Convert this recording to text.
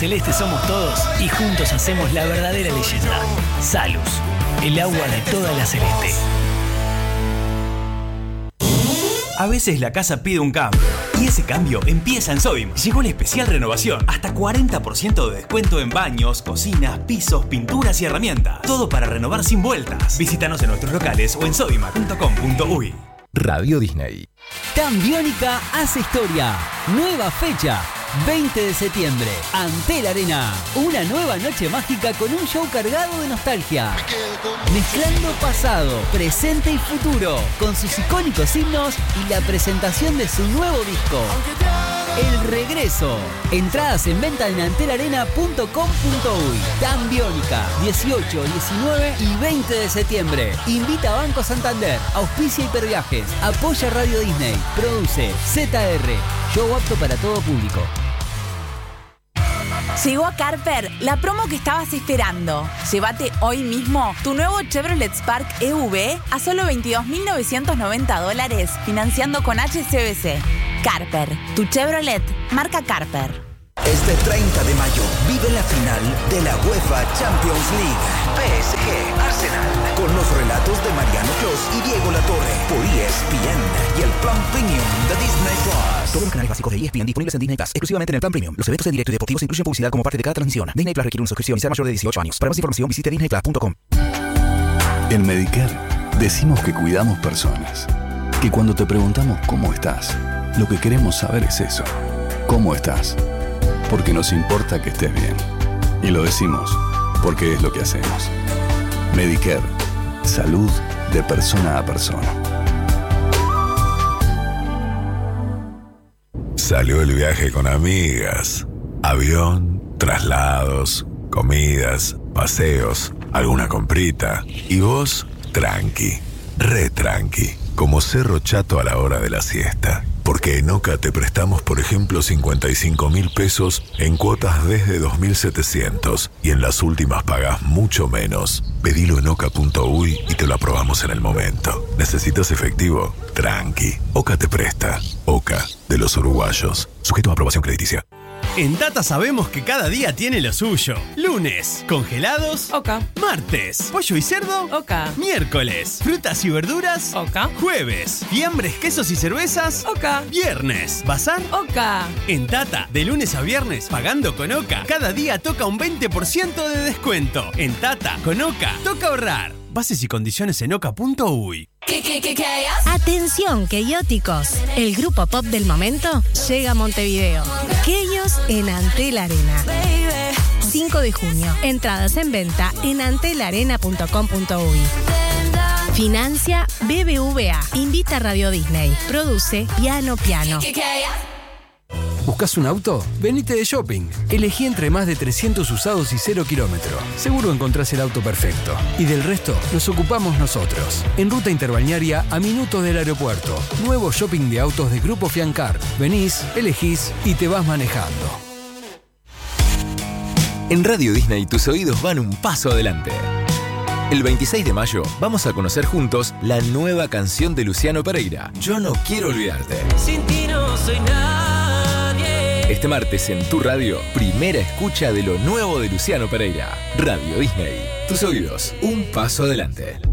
celeste somos todos y juntos hacemos la verdadera leyenda. Salus, el agua de toda la celeste. A veces la casa pide un cambio y ese cambio empieza en Sodimac. Llegó la especial renovación, hasta 40% de descuento en baños, cocinas, pisos, pinturas y herramientas. Todo para renovar sin vueltas. Visítanos en nuestros locales o en sodimac.com.uy. Radio Disney. Tambiónica hace historia. Nueva fecha. 20 de septiembre, Antel Arena. Una nueva noche mágica con un show cargado de nostalgia. Mezclando pasado, presente y futuro, con sus icónicos himnos y la presentación de su nuevo disco. El regreso. Entradas en venta en antelarena.com.uy. Tambiónica, 18, 19 y 20 de septiembre. Invita a Banco Santander, auspicia Hiperviajes, apoya Radio Disney, produce ZR. Show apto para todo público. Llegó a Carper la promo que estabas esperando. Llévate hoy mismo tu nuevo Chevrolet Spark EV a solo $22.990 financiando con HSBC. Carper, tu Chevrolet, marca Carper. Este 30 de mayo vive la final de la UEFA Champions League. PSG Arsenal. Con los relatos de Mariano Clos y Diego Latorre por ESPN y el plan premium de Disney Plus. Todos los canales básicos de ESPN disponibles en Disney Plus, exclusivamente en el plan premium. Los eventos en directo y deportivos incluyen publicidad como parte de cada transmisión. Disney Plus requiere una suscripción y ser mayor de 18 años. Para más información visite disneyplus.com. En Medicare decimos que cuidamos personas. Que cuando te preguntamos cómo estás, lo que queremos saber es eso. ¿Cómo estás? Porque nos importa que estés bien. Y lo decimos porque es lo que hacemos. Medicare. Salud de persona a persona. Salió el viaje con amigas. Avión, traslados, comidas, paseos, alguna comprita. Y vos, tranqui, re tranqui, como Cerro Chato a la hora de la siesta. Porque en OCA te prestamos, por ejemplo, 55.000 pesos en cuotas desde 2.700 y en las últimas pagás mucho menos. Pedilo en oca.uy y te lo aprobamos en el momento. ¿Necesitas efectivo? Tranqui. OCA te presta. OCA, de los uruguayos. Sujeto a aprobación crediticia. En Tata sabemos que cada día tiene lo suyo. Lunes, congelados. Oca. Martes, pollo y cerdo. Oca. Miércoles, frutas y verduras. Oca. Jueves, fiambres, quesos y cervezas. Oca. Viernes, bazar. Oca. En Tata, de lunes a viernes, pagando con Oca, cada día toca un 20% de descuento. En Tata, con Oca, toca ahorrar. Bases y condiciones en oca.uy. Atención, queióticos. El grupo pop del momento llega a Montevideo. Queios en Antel Arena. 5 de junio. Entradas en venta en antelarena.com.uy. Financia BBVA. Invita a Radio Disney. Produce Piano Piano. ¿Buscas un auto? Venite de shopping. Elegí entre más de 300 usados y 0 kilómetros. Seguro encontrás el auto perfecto. Y del resto nos ocupamos nosotros. En ruta interbalnearia a minutos del aeropuerto. Nuevo shopping de autos de Grupo Fiancar. Venís, elegís y te vas manejando. En Radio Disney tus oídos van un paso adelante. El 26 de mayo vamos a conocer juntos la nueva canción de Luciano Pereira, Yo no quiero olvidarte. Sin ti no soy nadie. Este martes en tu radio, primera escucha de lo nuevo de Luciano Pereira. Radio Disney, tus oídos, un paso adelante.